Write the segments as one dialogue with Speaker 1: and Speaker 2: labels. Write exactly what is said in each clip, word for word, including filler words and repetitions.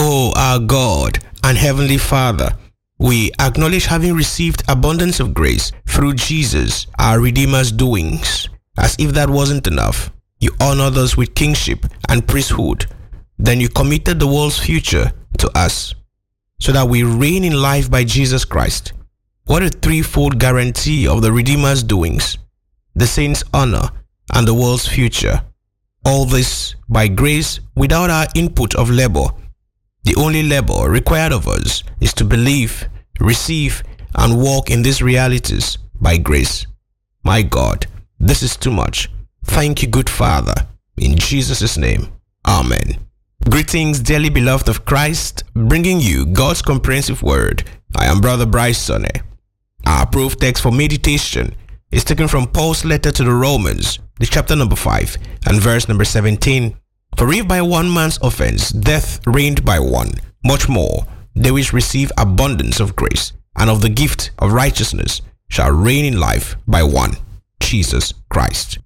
Speaker 1: O our God and Heavenly Father, we acknowledge having received abundance of grace through Jesus, our Redeemer's doings. As if that wasn't enough, you honored us with kingship and priesthood. Then you committed the world's future to us, so that we reign in life by Jesus Christ. What a threefold guarantee of the Redeemer's doings, the saints' honor, and the world's future. All this by grace without our input of labor. The only labor required of us is to believe, receive, and walk in these realities by grace. My God, this is too much. Thank you, good Father. In Jesus' name, Amen. Greetings, dearly beloved of Christ, bringing you God's comprehensive word. I am Brother Bryce Sonne. Our proof text for meditation is taken from Paul's letter to the Romans, the chapter number five and verse number seventeen. For if by one man's offense death reigned by one, much more they which receive abundance of grace and of the gift of righteousness shall reign in life by one, Jesus Christ.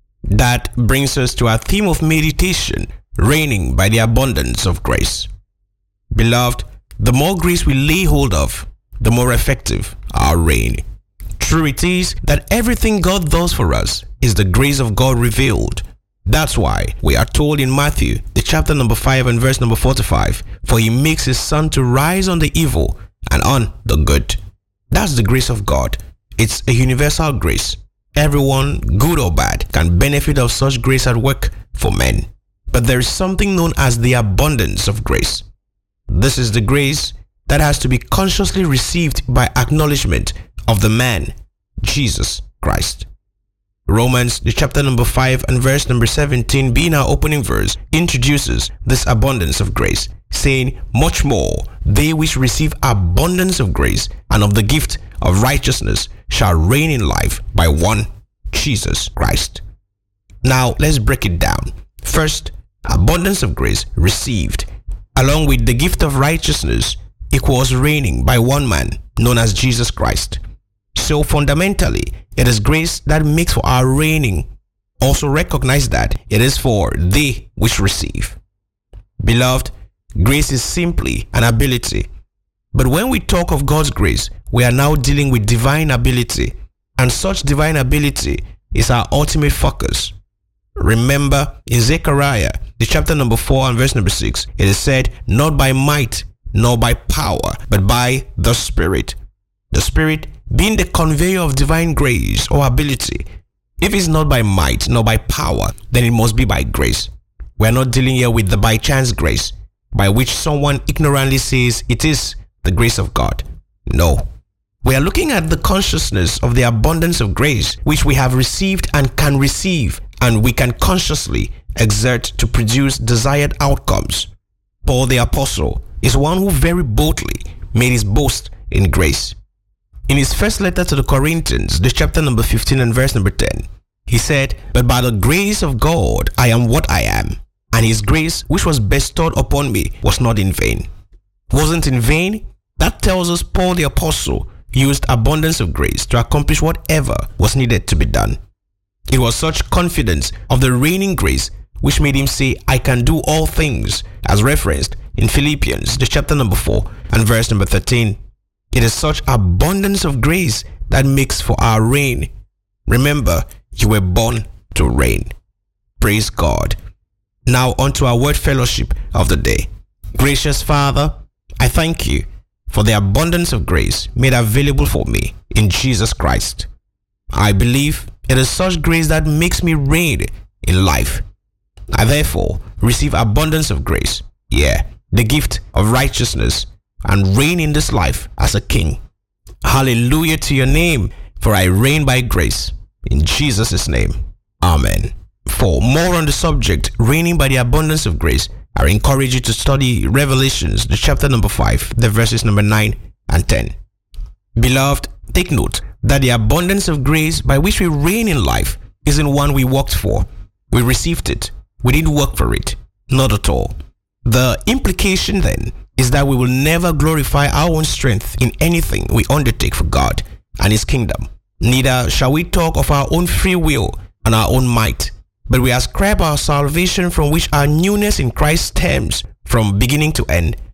Speaker 1: That brings us to our theme of meditation, reigning by the abundance of grace. Beloved, the more grace we lay hold of, the more effective our reign. True it is that everything God does for us is the grace of God revealed. That's why we are told in Matthew, the chapter number five and verse number forty-five, for he makes his sun to rise on the evil and on the good. That's the grace of God. It's a universal grace. Everyone, good or bad, can benefit of such grace at work for men. But there is something known as the abundance of grace. This is the grace that has to be consciously received by acknowledgement of the man, Jesus Christ. Romans, the chapter number five and verse number seventeen, being our opening verse, introduces this abundance of grace, saying, much more, they which receive abundance of grace and of the gift of righteousness shall reign in life by one, Jesus Christ. Now, let's break it down. First, abundance of grace received, along with the gift of righteousness, equals reigning by one man, known as Jesus Christ. So fundamentally, it is grace that makes for our reigning. Also recognize that it is for they which receive. Beloved, grace is simply an ability. But when we talk of God's grace, we are now dealing with divine ability. And such divine ability is our ultimate focus. Remember, in Zechariah, the chapter number four and verse number six, it is said, not by might, nor by power, but by the Spirit. The Spirit being the conveyor of divine grace or ability. If it's not by might nor by power, then it must be by grace. We are not dealing here with the by chance grace, by which someone ignorantly says it is the grace of God. No. We are looking at the consciousness of the abundance of grace which we have received and can receive, and we can consciously exert to produce desired outcomes. Paul the Apostle is one who very boldly made his boast in grace. In his first letter to the Corinthians, the chapter number fifteen and verse number ten, he said, but by the grace of God I am what I am, and his grace which was bestowed upon me was not in vain. Wasn't in vain? That tells us Paul the Apostle used abundance of grace to accomplish whatever was needed to be done. It was such confidence of the reigning grace which made him say, I can do all things, as referenced in Philippians, the chapter number four and verse number thirteen. It is such abundance of grace that makes for our reign. Remember, you were born to reign. Praise God. Now on to our word fellowship of the day. Gracious Father, I thank you for the abundance of grace made available for me in Jesus Christ. I believe it is such grace that makes me reign in life. I therefore receive abundance of grace, yeah, the gift of righteousness, and reign in this life as a king. Hallelujah to your name, for I reign by grace. In Jesus' name, Amen. For more on the subject, reigning by the abundance of grace, I encourage you to study Revelations, the chapter number five, the verses number nine and ten. Beloved, take note that the abundance of grace by which we reign in life isn't one we worked for. We received it. We didn't work for it. Not at all. The implication then is that we will never glorify our own strength in anything we undertake for God and His kingdom. Neither shall we talk of our own free will and our own might, but we ascribe our salvation, from which our newness in Christ stems, from beginning to end,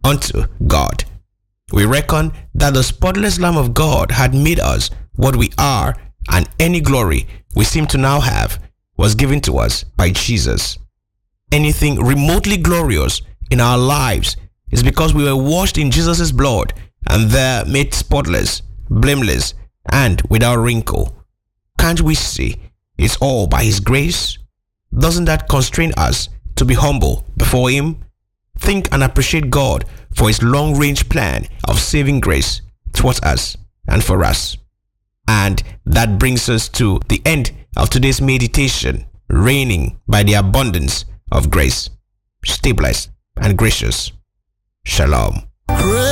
Speaker 1: unto God. We reckon that the spotless Lamb of God had made us what we are, and any glory we seem to now have was given to us by Jesus. Anything remotely glorious in our lives is because we were washed in Jesus' blood and there made spotless, blameless, and without wrinkle. Can't we see it's all by His grace? Doesn't that constrain us to be humble before Him? Think and appreciate God for His long-range plan of saving grace towards us and for us. And that brings us to the end of today's meditation, reigning by the abundance of grace. Stay blessed and gracious. Shalom.